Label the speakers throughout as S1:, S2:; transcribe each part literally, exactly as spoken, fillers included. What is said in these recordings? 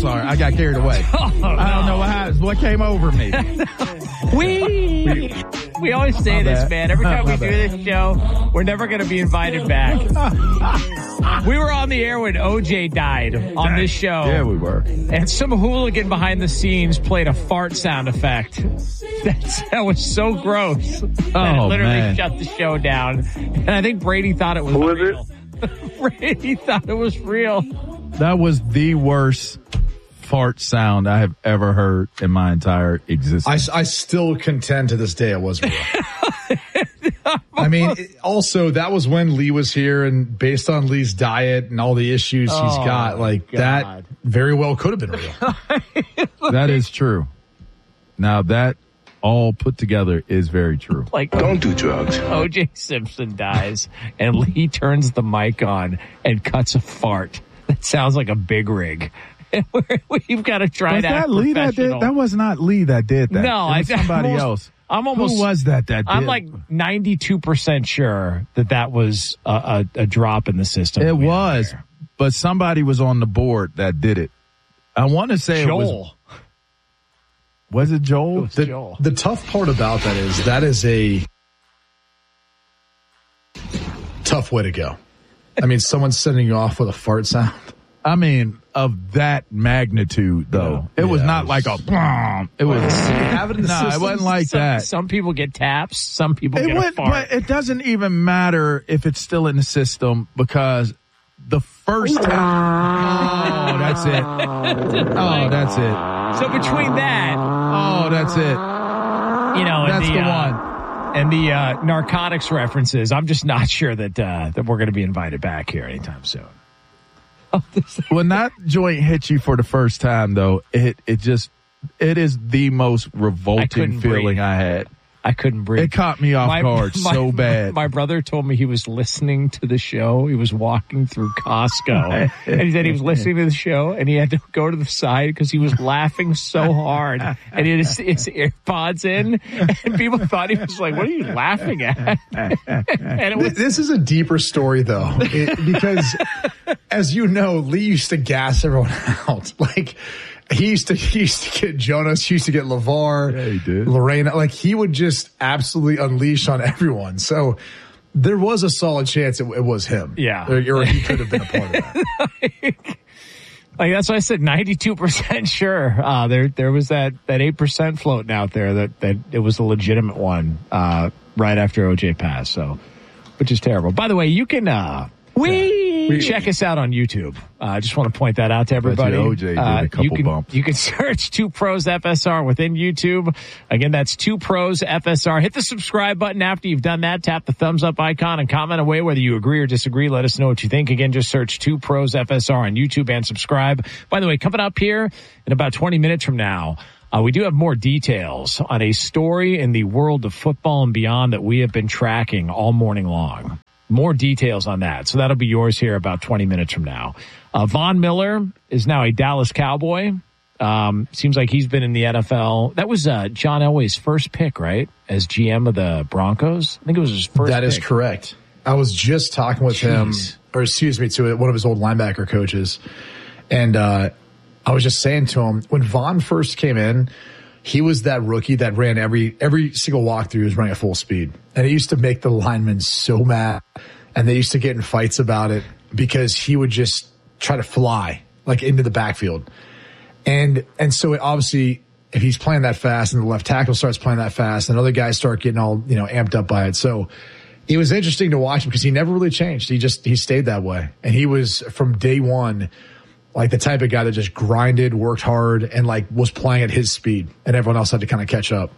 S1: sorry. I got carried away.
S2: Oh, no.
S1: I don't know what happened. What came over me?
S2: we we always say
S1: My
S2: this,
S1: bad.
S2: man. Every time we
S1: My
S2: do
S1: bad.
S2: this show, we're never going to be invited back. We were on the air when O J died on this show.
S1: Yeah, we were.
S2: And some hooligan behind the scenes played a fart sound effect. That's, that was so gross.
S1: Oh,
S2: that it literally
S1: man.
S2: shut the show down. And I think Brady thought it was
S3: Who was
S2: real. Brady thought it was real.
S1: That was the worst fart sound I have ever heard in my entire existence.
S4: I, I still contend to this day it was real. I mean, it- also, that was when Lee was here, and based on Lee's diet and all the issues he's
S2: Oh,
S4: got, like,
S2: God.
S4: that very well could have been real.
S1: That is true. Now, that all put together is very true.
S2: Like,
S3: Don't do drugs.
S2: O J Simpson dies and Lee turns the mic on and cuts a fart. That sounds like a big rig. And we're- We've got to try
S1: Was
S2: to
S1: that
S2: act
S1: Lee that did?
S2: professional.
S1: That was not Lee that did that.
S2: No,
S1: It was
S2: I-
S1: somebody
S2: almost-
S1: else.
S2: I'm almost.
S1: Who was that that did?
S2: I'm like ninety-two percent sure that that was a, a, a drop in the system.
S1: It
S2: that we had
S1: was,
S2: there.
S1: but somebody was on the board that did it. I want to say it was.
S2: Joel.
S1: Was it Joel?
S2: It was
S4: The,
S2: Joel.
S4: the tough part about that is that is a tough way to go. I mean, someone's sending you off with a fart sound.
S1: I mean, of that magnitude, though.
S4: Yeah.
S1: It was
S4: Yeah,
S1: not
S4: it
S1: like a
S4: was-
S1: boom. It was.
S4: have it in the
S1: No, it
S4: system?
S1: wasn't like
S2: some,
S1: that.
S2: Some people get taps. Some people
S1: It
S2: get
S1: would,
S2: a fart.
S1: but it doesn't even matter if it's still in the system because the first time. Oh, that's it. Oh, that's it.
S2: So between that,
S1: Oh, that's it.
S2: you know, and
S1: That's
S2: the,
S1: the
S2: uh,
S1: one.
S2: and the uh, narcotics references, I'm just not sure that uh, that we're going to be invited back here anytime soon.
S1: When that joint hits you for the first time, though, it it just it is the most revolting
S2: couldn't
S1: feeling
S2: breathe.
S1: I had.
S2: I couldn't breathe.
S1: It caught me off guard so bad.
S2: My brother told me he was listening to the show. He was walking through Costco, and he said he was listening to the show, and he had to go to the side because he was laughing so hard, and he had his, his AirPods in, and people thought he was like, "What are you laughing at?" And it was
S4: This is a deeper story, though, it, because as you know, Lee used to gas everyone out. Like, he used to, he used to get Jonas, he used to get LeVar,
S1: Yeah, he did.
S4: Lorena. Like, he would just absolutely unleash on everyone. So there was a solid chance it, it was him.
S2: Yeah.
S4: Or, or he could have been a part of that.
S2: like that's why I said ninety-two percent sure. Uh, there there was that that eight percent floating out there that that it was a legitimate one uh, right after O J passed. So, which is terrible. By the way, you can. Uh, We check us out on YouTube. I uh, just want to point that out to everybody.
S1: O J did
S2: uh,
S1: a couple
S2: you can,
S1: bumps.
S2: You can search Two Pros F S R within YouTube. Again, that's Two Pros F S R. Hit the subscribe button after you've done that. Tap the thumbs up icon and comment away whether you agree or disagree. Let us know what you think. Again, just search Two Pros F S R on YouTube and subscribe. By the way, coming up here in about twenty minutes from now, Uh, we do have more details on a story in the world of football and beyond that we have been tracking all morning long. More details on that. So that'll be yours here about twenty minutes from now. Uh, Von Miller is now a Dallas Cowboy. Um, seems like he's been in the N F L. That was uh, John Elway's first pick, right? As G M of the Broncos. I think it was his first
S4: That is
S2: pick.
S4: correct. I was just talking with him,
S2: Jeez.
S4: or excuse me, to one of his old linebacker coaches. And uh, I was just saying to him, when Vaughn first came in, he was that rookie that ran every every single walkthrough. He was running at full speed. And it used to make the linemen so mad. And they used to get in fights about it because he would just try to fly like into the backfield. And and so it obviously, if he's playing that fast and the left tackle starts playing that fast and other guys start getting all, you know, amped up by it. So it was interesting to watch him because he never really changed. He just, he stayed that way. And he was from day one, like the type of guy that just grinded, worked hard, and like was playing at his speed, and everyone else had to kind of catch up.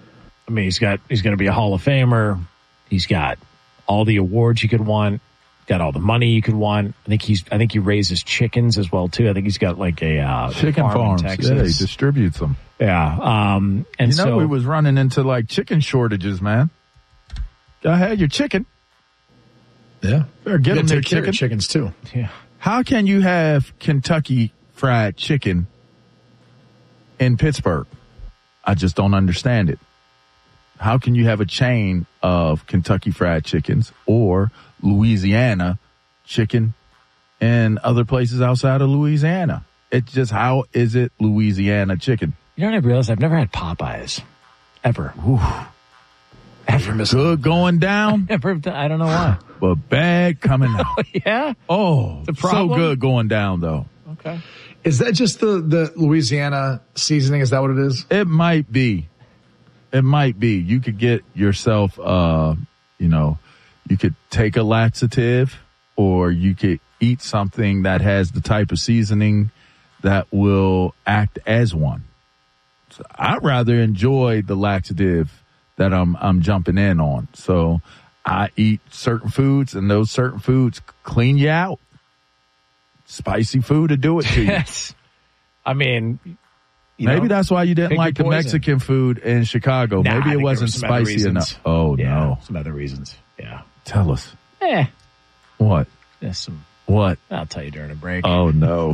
S2: I mean, he's got, he's going to be a Hall of Famer. He's got all the awards you could want, got all the money you could want. I think he's, I think he raises chickens as well too. I think he's got like a, uh,
S1: Chicken
S2: farm
S1: farms.
S2: in
S1: Yeah, he
S2: Texas.
S1: distributes them.
S2: Yeah. Um, and
S1: You know,
S2: so
S1: we was running into like chicken shortages, man. Go ahead, your chicken.
S4: Yeah.
S1: Better get
S4: You
S1: them
S4: gotta
S1: their
S4: take care of
S1: chicken.
S4: chickens too.
S2: yeah.
S1: How can you have Kentucky Fried Chicken in Pittsburgh? I just don't understand it. How can you have a chain of Kentucky Fried Chickens or Louisiana chicken in other places outside of Louisiana? It's just, how is it Louisiana chicken?
S2: You know what I realized? I've never had Popeyes. Ever.
S1: Ooh. Ever. Good going down.
S2: Never, I don't know why.
S1: But bad coming out.
S2: Yeah?
S1: Oh, so good going down, though.
S2: Okay.
S4: Is that just the, the Louisiana seasoning? Is that what it is?
S1: It might be. It might be. You could get yourself, uh, you know, you could take a laxative, or you could eat something that has the type of seasoning that will act as one. So I'd rather enjoy the laxative that I'm I'm jumping in on. So I eat certain foods, and those certain foods clean you out. Spicy food to do it to you.
S2: Yes. I mean, you
S1: maybe
S2: know,
S1: that's why you didn't like the
S2: poison.
S1: Mexican food in Chicago.
S2: Nah,
S1: maybe it wasn't
S2: some other
S1: spicy
S2: reasons.
S1: enough. Oh,
S2: yeah,
S1: no.
S2: Some other reasons. Yeah.
S1: Tell us.
S2: Eh.
S1: What?
S2: There's some.
S1: What?
S2: I'll tell you during a break.
S1: Oh, no.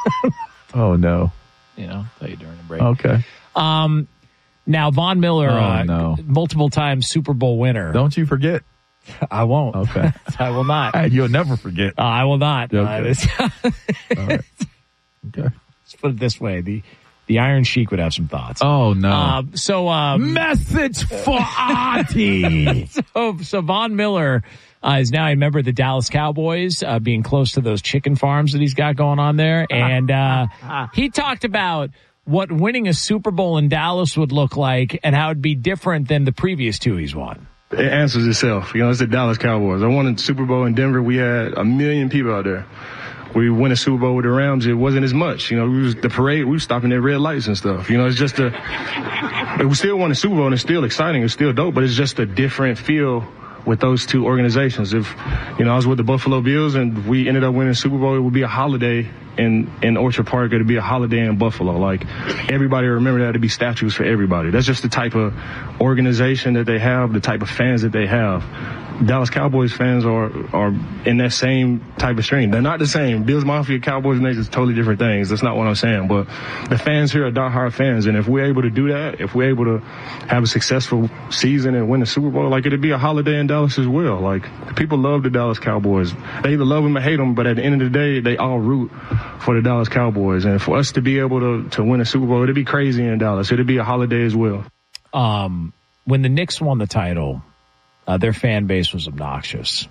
S1: Oh, no.
S2: You know, I'll tell you during a break.
S1: Okay.
S2: Um, now, Von Miller,
S1: Oh,
S2: uh,
S1: no.
S2: multiple time Super Bowl winner.
S1: Don't you forget.
S2: I won't.
S1: Okay.
S2: I will not.
S1: And you'll never forget.
S2: Uh, I will not.
S1: Okay.
S2: Uh, this-
S1: All right. Okay.
S2: Let's put it this way. The the Iron Sheik would have some thoughts.
S1: Oh, no.
S2: Uh, so, um,
S1: Message for Auntie.
S2: so, so Von Miller uh, is now a member of the Dallas Cowboys, uh, being close to those chicken farms that he's got going on there. And uh, he talked about what winning a Super Bowl in Dallas would look like and how it'd be different than the previous two he's won.
S3: It answers itself. You know, it's the Dallas Cowboys. I won the Super Bowl in Denver. We had a million people out there. We win a Super Bowl with the Rams. It wasn't as much. You know, we was the parade. We were stopping at red lights and stuff. You know, it's just a. We still won the Super Bowl, and it's still exciting. It's still dope, but it's just a different feel with those two organizations. If, you know, I was with the Buffalo Bills and we ended up winning the Super Bowl, it would be a holiday in, in Orchard Park. It would be a holiday in Buffalo. Like, everybody remember that to be statues for everybody. That's just the type of organization that they have, the type of fans that they have. Dallas Cowboys fans are are in that same type of stream. They're not the same. Bills Mafia, Cowboys Nation is totally different things. That's not what I'm saying. But the fans here are diehard fans, and if we're able to do that, if we're able to have a successful season and win the Super Bowl, like, it'd be a holiday in Dallas as well. Like, people love the Dallas Cowboys. They either love them or hate them, but at the end of the day, they all root for the Dallas Cowboys. And for us to be able to to win a Super Bowl, it'd be crazy in Dallas. It'd be a holiday as well.
S2: Um, when the Knicks won the title, Uh, their fan base was obnoxious.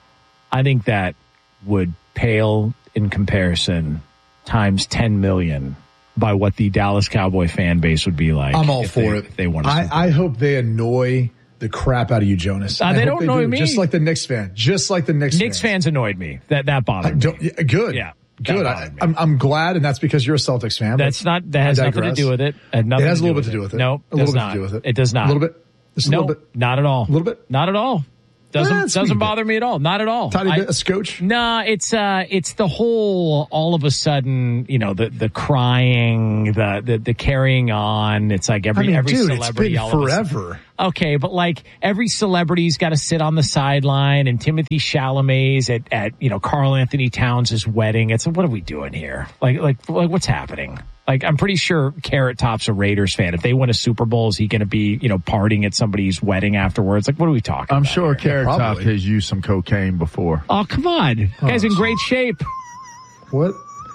S2: I think that would pale in comparison times ten million by what the Dallas Cowboy fan base would be like.
S4: I'm all
S2: if
S4: for
S2: they,
S4: it.
S2: If they won a
S4: I,
S2: Super Bowl.
S4: I hope they annoy the crap out of you, Jonas.
S2: Uh,
S4: I
S2: they
S4: hope
S2: don't annoy
S4: do.
S2: me.
S4: Just like the Knicks fan. Just like the Knicks,
S2: Knicks
S4: fans.
S2: fans annoyed me. That that bothered me.
S4: Don't, yeah, good.
S2: Yeah.
S4: Good.
S2: That
S4: I,
S2: bothered me.
S4: I'm, I'm glad, and that's because you're a Celtics fan.
S2: That's not. That has
S4: I
S2: nothing to
S4: digress.
S2: do with it. It, had nothing
S4: It has a little
S2: to
S4: bit to do with it.
S2: No,
S4: a little
S2: does
S4: bit
S2: not.
S4: to do with it.
S2: It does not.
S4: A little bit. Just a
S2: no,
S4: little bit.
S2: not at all.
S4: A little bit.
S2: Not at all. Doesn't
S4: That's
S2: doesn't
S4: me,
S2: bother me at all. Not at all.
S4: Tiny
S2: I,
S4: bit, a scotch.
S2: Nah, it's uh, it's the whole. All of a sudden, you know, the the crying, the the, the carrying on. It's like every
S4: I mean,
S2: every
S4: dude,
S2: celebrity.
S4: it's
S2: all
S4: been
S2: of a sudden-
S4: forever.
S2: Okay, but like every celebrity's got to sit on the sideline, and Timothy Chalamet's at at you know Karl Anthony Towns' wedding. It's what are we doing here? Like like like what's happening? Like, I'm pretty sure Carrot Top's a Raiders fan. If they win a Super Bowl, is he going to be, you know, partying at somebody's wedding afterwards? Like, what are we talking
S1: I'm
S2: about?
S1: sure
S2: here?
S1: Carrot Top
S4: probably.
S1: has used some cocaine before.
S2: Oh, come on. Guy's in
S4: geez.
S2: great shape.
S4: What?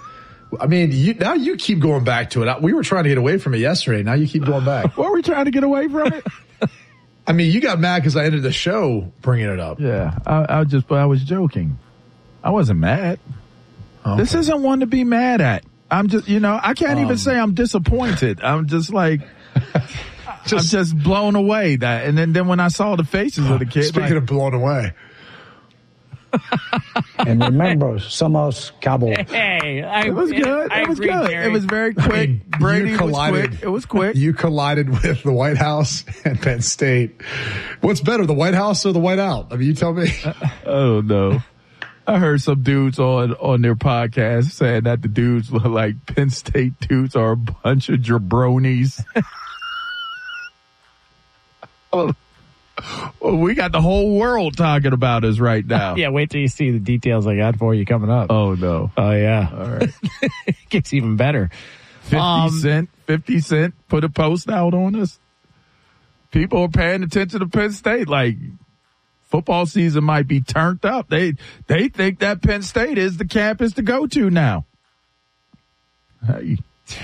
S4: I mean, you, now you keep going back to it. We were trying to get away from it yesterday. Now you keep going back.
S1: What were we trying to get away from it?
S4: I mean, you got mad because I ended the show bringing it up.
S1: Yeah, I, I just, I was joking. I wasn't mad.
S4: Okay.
S1: This isn't one to be mad at. I'm just, you know, I can't
S2: Um,
S1: even say I'm disappointed. I'm just like,
S4: Just-
S1: I'm just blown away that. And then, then when I saw the faces of the kids,
S4: Speaking
S1: like,
S4: of blown away.
S5: And remember, some of us Cowboys.
S2: Hey, I,
S1: it was good.
S2: I
S1: It was
S2: agree,
S1: good.
S2: Gary.
S1: It was very quick.
S4: You
S1: Brady was
S4: collided.
S1: quick. It was quick.
S4: You collided with the White House and Penn State. What's better, the White House or the White Out? I mean, you tell me.
S1: Oh no. I heard some dudes on, on their podcast saying that the dudes look like Penn State dudes are a bunch of jabronis. Well, we got the whole world talking about us right now.
S2: Yeah, wait till you see the details I got for you coming up.
S1: Oh no.
S2: Oh, yeah.
S1: All right.
S2: It gets even better.
S1: fifty
S2: Um,
S1: cent, fifty cent, put a post out on us. People are paying attention to Penn State. Like, football season might be turned up. They, they think that Penn State is the campus to go to now. Hey.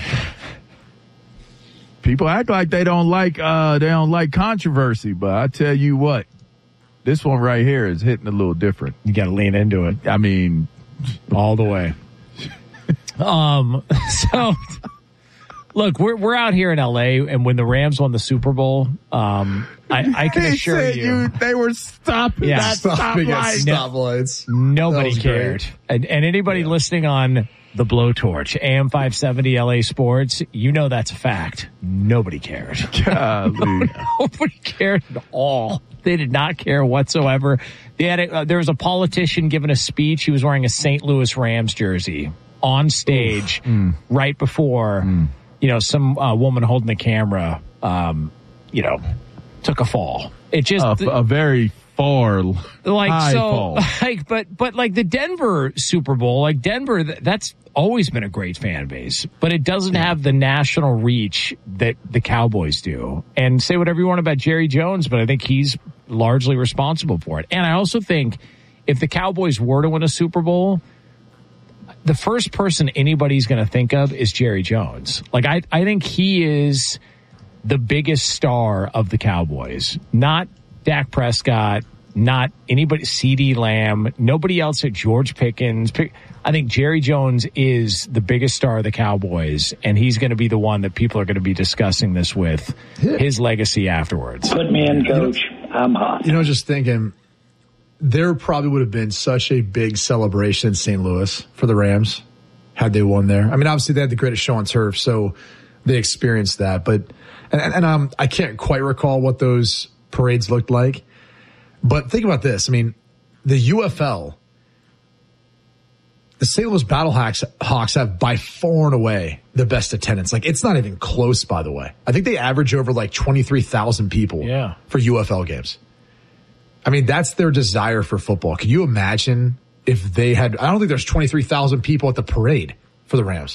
S1: People act like they don't like uh, they don't like controversy, but I tell you what, this one right here is hitting a little different.
S2: You got to lean into it.
S1: I mean,
S2: all the way. um. So, look, we're we're out here in L A, and when the Rams won the Super Bowl, um, I, I can
S1: they
S2: assure
S1: said
S2: you,
S1: you they were stopping
S2: Yeah.
S1: that
S4: Stopping at
S1: stoplight.
S4: stoplights.
S2: nobody
S4: That was
S2: cared,
S4: great.
S2: and, and anybody listening on the Blowtorch, A M five seventy L A Sports, you know that's a fact. Nobody cared.
S1: Golly.
S2: Nobody cared at all. They did not care whatsoever. They had a, uh, there was a politician giving a speech. He was wearing a Saint Louis Rams jersey on stage
S1: Mm.
S2: right before,
S1: Mm.
S2: you know, some uh, woman holding the camera, um, you know, took a fall. It just
S1: a, a very far
S2: like
S1: high
S2: so
S1: fall.
S2: like but but like the Denver Super Bowl, like Denver, th- that's always been a great fan base, but it doesn't have the national reach that the Cowboys do. And say whatever you want about Jerry Jones, but I think he's largely responsible for it. And I also think if the Cowboys were to win a Super Bowl, the first person anybody's going to think of is Jerry Jones. Like I I think he is the biggest star of the Cowboys, not Dak Prescott, not anybody, CeeDee Lamb, nobody else at George Pickens. I think Jerry Jones is the biggest star of the Cowboys, and he's going to be the one that people are going to be discussing this with, his legacy afterwards.
S5: Put me in, coach. I'm hot.
S4: You know, just thinking, there probably would have been such a big celebration in Saint Louis for the Rams had they won there. I mean, obviously they had the greatest show on turf, so they experienced that. But and, and um, I can't quite recall what those parades looked like. But think about this. I mean, the U F L, the Saint Louis Battlehawks Hawks have by far and away the best attendance. Like, it's not even close, by the way. I think they average over like twenty-three thousand people
S2: Yeah.
S4: for U F L games. I mean, that's their desire for football. Can you imagine if they had, I don't think there's twenty-three thousand people at the parade for the Rams.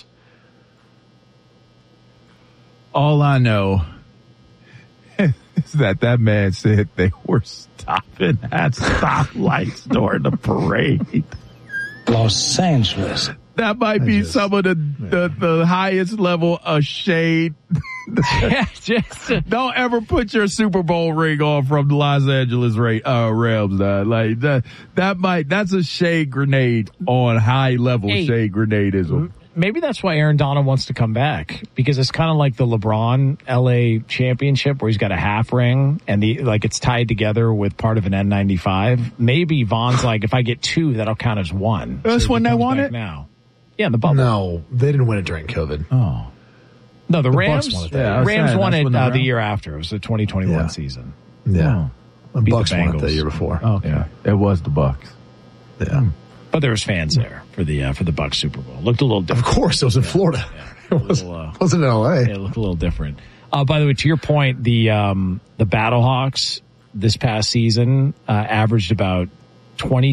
S1: All I know is that that man said they were stopping at stoplights during the parade.
S5: Los Angeles.
S1: That might be
S4: just-
S1: some of the, the, the highest level of shade.
S2: Yeah, just uh,
S1: Don't ever put your Super Bowl ring on from the Los Angeles Ra- uh, Rams. Uh, like that, that might, that's a shade grenade on high level
S2: Hey.
S1: shade grenadism.
S2: maybe that's why Aaron Donald wants to come back, because it's kind of like the LeBron L A championship where he's got a half ring and the like it's tied together with part of an N ninety-five. Maybe Von's like, if I get two, that'll count as one.
S1: That's
S2: So
S1: when
S2: he
S1: they
S2: comes
S1: won
S2: back
S1: it?
S2: now. Yeah, in the bubble.
S4: No, they didn't win it during COVID.
S1: Oh,
S2: No, the,
S4: The
S2: Rams.
S4: Bucks won it
S1: that year. Yeah, I was
S2: Rams
S1: saying,
S2: won
S1: that's
S2: it
S1: when the
S2: uh, the
S1: Rams-
S2: year after. It was the twenty twenty-one
S4: Yeah.
S2: season.
S4: Yeah. The
S2: Beat the
S4: Bucks won it that
S2: Bengals.
S4: year before.
S1: okay. It was the Bucks.
S4: Yeah.
S2: But there was fans there for the uh, for the Bucks Super Bowl. Looked a little
S4: Of
S2: different.
S4: course, it was in Florida.
S2: A
S4: It was,
S2: little, uh,
S4: wasn't in L A.
S2: Yeah, it looked a little different. Uh, by the way, to your point, the um, the Battlehawks this past season uh, averaged about twenty